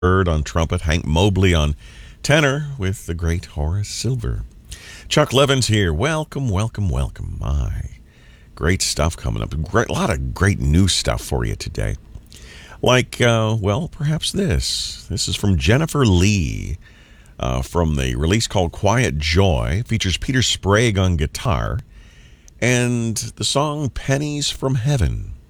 Bird on trumpet, Hank Mobley on tenor with the great Horace Silver. Chuck Levins here. Welcome, welcome, welcome. My great stuff coming up. A lot of great new stuff for you today. Like, perhaps this. This is from Jennifer Lee from the release called Quiet Joy. Features Peter Sprague on guitar and the song Pennies from Heaven.